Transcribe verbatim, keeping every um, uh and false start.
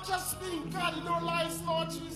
not just me, God, you know lies, Lord Jesus.